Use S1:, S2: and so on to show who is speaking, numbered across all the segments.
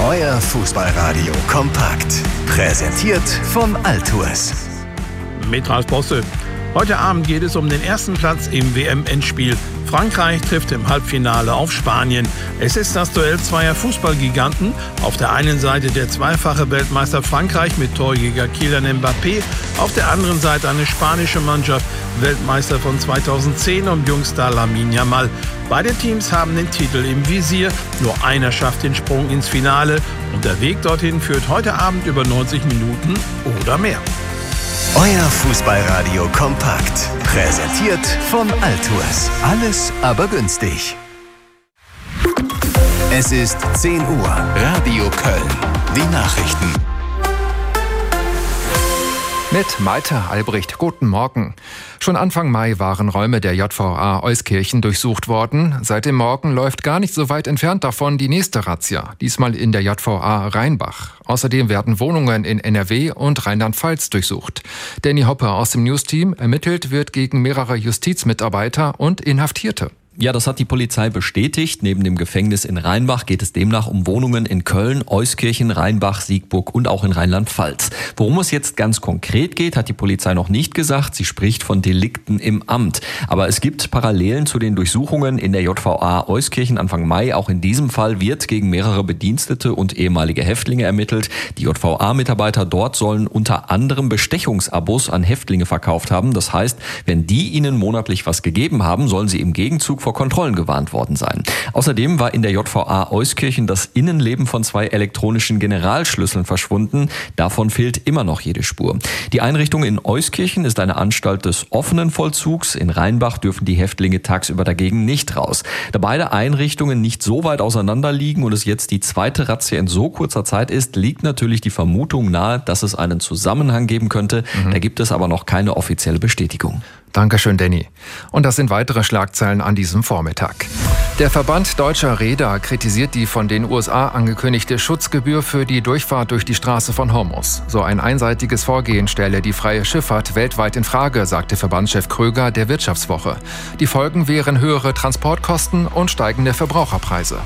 S1: Euer Fußballradio kompakt. Präsentiert vom Altours.
S2: Mit Ralf Bosse. Heute Abend geht es um den ersten Platz im WM-Endspiel. Frankreich trifft im Halbfinale auf Spanien. Es ist das Duell zweier Fußballgiganten. Auf der einen Seite der zweifache Weltmeister Frankreich mit Torjäger Kylian Mbappé. Auf der anderen Seite eine spanische Mannschaft, Weltmeister von 2010 und Jungstar Lamine Yamal. Beide Teams haben den Titel im Visier. Nur einer schafft den Sprung ins Finale. Und der Weg dorthin führt heute Abend über 90 Minuten oder mehr.
S1: Euer Fußballradio kompakt. Präsentiert von Altours. Alles aber günstig. Es ist 10 Uhr. Radio Köln. Die Nachrichten.
S3: Mit Malte Albrecht. Guten Morgen. Schon Anfang Mai waren Räume der JVA Euskirchen durchsucht worden. Seit dem Morgen läuft gar nicht so weit entfernt davon die nächste Razzia. Diesmal in der JVA Rheinbach. Außerdem werden Wohnungen in NRW und Rheinland-Pfalz durchsucht. Danny Hoppe aus dem News-Team. Ermittelt wird gegen mehrere Justizmitarbeiter und Inhaftierte.
S4: Ja, das hat die Polizei bestätigt. Neben dem Gefängnis in Rheinbach geht es demnach um Wohnungen in Köln, Euskirchen, Rheinbach, Siegburg und auch in Rheinland-Pfalz. Worum es jetzt ganz konkret geht, hat die Polizei noch nicht gesagt. Sie spricht von Delikten im Amt. Aber es gibt Parallelen zu den Durchsuchungen in der JVA Euskirchen Anfang Mai. Auch in diesem Fall wird gegen mehrere Bedienstete und ehemalige Häftlinge ermittelt. Die JVA-Mitarbeiter dort sollen unter anderem Bestechungsabos an Häftlinge verkauft haben. Das heißt, wenn die ihnen monatlich was gegeben haben, sollen sie im Gegenzug vor Kontrollen gewarnt worden sein. Außerdem war in der JVA Euskirchen das Innenleben von 2 elektronischen Generalschlüsseln verschwunden. Davon fehlt immer noch jede Spur. Die Einrichtung in Euskirchen ist eine Anstalt des offenen Vollzugs. In Rheinbach dürfen die Häftlinge tagsüber dagegen nicht raus. Da beide Einrichtungen nicht so weit auseinander liegen und es jetzt die zweite Razzia in so kurzer Zeit ist, liegt natürlich die Vermutung nahe, dass es einen Zusammenhang geben könnte. Da gibt es aber noch keine offizielle Bestätigung.
S3: Dankeschön, Danny. Und das sind weitere Schlagzeilen an diesem Vormittag. Der Verband Deutscher Reeder kritisiert die von den USA angekündigte Schutzgebühr für die Durchfahrt durch die Straße von Hormuz. So ein einseitiges Vorgehen stelle die freie Schifffahrt weltweit in Frage, sagte Verbandschef Kröger der Wirtschaftswoche. Die Folgen wären höhere Transportkosten und steigende Verbraucherpreise.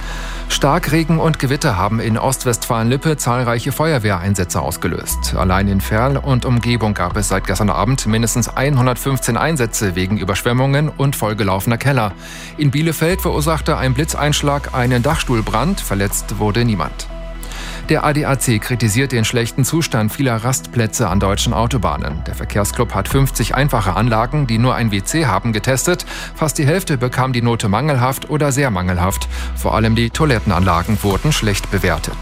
S3: Starkregen und Gewitter haben in Ostwestfalen-Lippe zahlreiche Feuerwehreinsätze ausgelöst. Allein in Verl und Umgebung gab es seit gestern Abend mindestens 115 Einsätze wegen Überschwemmungen und vollgelaufener Keller. In Bielefeld verursachte ein Blitzeinschlag einen Dachstuhlbrand, verletzt wurde niemand. Der ADAC kritisiert den schlechten Zustand vieler Rastplätze an deutschen Autobahnen. Der Verkehrsclub hat 50 einfache Anlagen, die nur ein WC haben, getestet. Fast die Hälfte bekam die Note mangelhaft oder sehr mangelhaft. Vor allem die Toilettenanlagen wurden schlecht bewertet.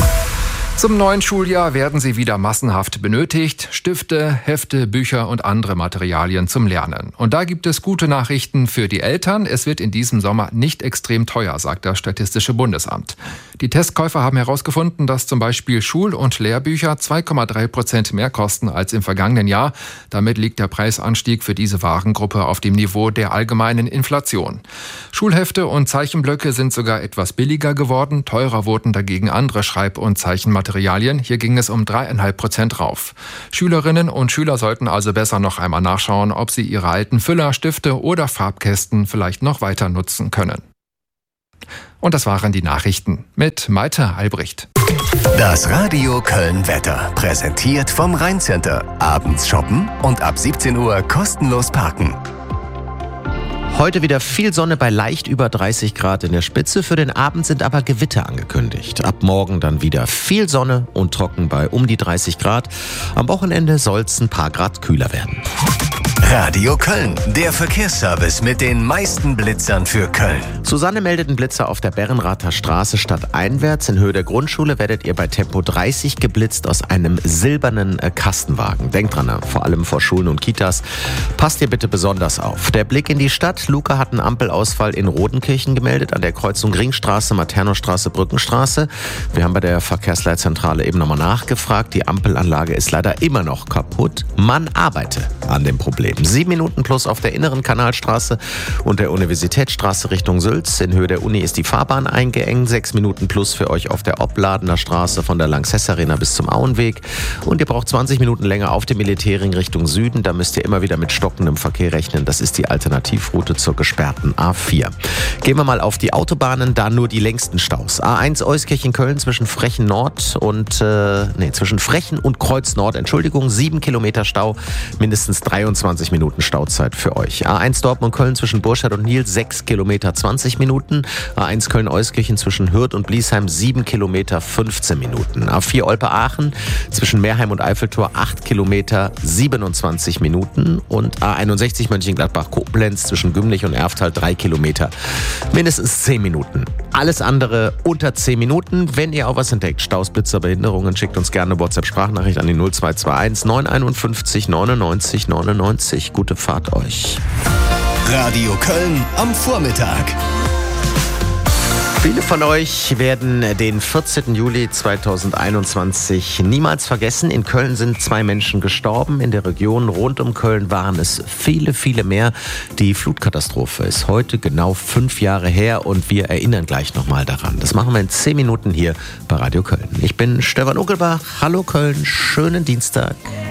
S3: Zum neuen Schuljahr werden sie wieder massenhaft benötigt. Stifte, Hefte, Bücher und andere Materialien zum Lernen. Und da gibt es gute Nachrichten für die Eltern. Es wird in diesem Sommer nicht extrem teuer, sagt das Statistische Bundesamt. Die Testkäufer haben herausgefunden, dass zum Beispiel Schul- und Lehrbücher 2,3% mehr kosten als im vergangenen Jahr. Damit liegt der Preisanstieg für diese Warengruppe auf dem Niveau der allgemeinen Inflation. Schulhefte und Zeichenblöcke sind sogar etwas billiger geworden. Teurer wurden dagegen andere Schreib- und Zeichenmaterialien. Hier ging es um 3,5% rauf. Schülerinnen und Schüler sollten also besser noch einmal nachschauen, ob sie ihre alten Füller, Stifte oder Farbkästen vielleicht noch weiter nutzen können. Und das waren die Nachrichten mit Malte Albrecht.
S1: Das Radio Köln Wetter, präsentiert vom Rhein-Center. Abends shoppen und ab 17 Uhr kostenlos parken.
S5: Heute wieder viel Sonne bei leicht über 30 Grad in der Spitze. Für den Abend sind aber Gewitter angekündigt. Ab morgen dann wieder viel Sonne und trocken bei um die 30 Grad. Am Wochenende soll es ein paar Grad kühler werden.
S1: Radio Köln, der Verkehrsservice mit den meisten Blitzern für Köln.
S5: Susanne meldet einen Blitzer auf der Berrenrather Straße stadteinwärts. In Höhe der Grundschule werdet ihr bei Tempo 30 geblitzt aus einem silbernen Kastenwagen. Denkt dran, vor allem vor Schulen und Kitas. Passt ihr bitte besonders auf. Der Blick in die Stadt. Luca hat einen Ampelausfall in Rodenkirchen gemeldet, an der Kreuzung Ringstraße, Maternostraße, Brückenstraße. Wir haben bei der Verkehrsleitzentrale eben nochmal nachgefragt. Die Ampelanlage ist leider immer noch kaputt. Man arbeite an dem Problem. Leben. 7 Minuten plus auf der inneren Kanalstraße und der Universitätsstraße Richtung Sülz. In Höhe der Uni ist die Fahrbahn eingeengt. 6 Minuten plus für euch auf der Opladener Straße von der Lanxess Arena bis zum Auenweg. Und ihr braucht 20 Minuten länger auf dem Militärring Richtung Süden. Da müsst ihr immer wieder mit stockendem Verkehr rechnen. Das ist die Alternativroute zur gesperrten A4. Gehen wir mal auf die Autobahnen, da nur die längsten Staus. A1 Euskirchen-Köln zwischen Frechen und Kreuz Nord, 7 Kilometer Stau, mindestens 23 Minuten Stauzeit für euch. A1 Dortmund-Köln zwischen Burscheid und Nils, 6 Kilometer, 20 Minuten. A1 Köln-Euskirchen zwischen Hürth und Bliesheim, 7 Kilometer, 15 Minuten. A4 Olpe-Aachen zwischen Meerheim und Eiffeltor, 8 Kilometer, 27 Minuten. Und A61 Mönchengladbach-Koblenz zwischen Gümlich und Erftal, 3 Kilometer, mindestens 10 Minuten. Alles andere unter 10 Minuten. Wenn ihr auch was entdeckt, Staus, Blitzer, Behinderungen, schickt uns gerne eine WhatsApp-Sprachnachricht an die 0221 951 99 99. Gute Fahrt euch.
S1: Radio Köln am Vormittag.
S5: Viele von euch werden den 14. Juli 2021 niemals vergessen. In Köln sind 2 Menschen gestorben. In der Region rund um Köln waren es viele, viele mehr. Die Flutkatastrophe ist heute genau 5 Jahre her und wir erinnern gleich nochmal daran. Das machen wir in 10 Minuten hier bei Radio Köln. Ich bin Stefan Uckelbach. Hallo Köln, schönen Dienstag.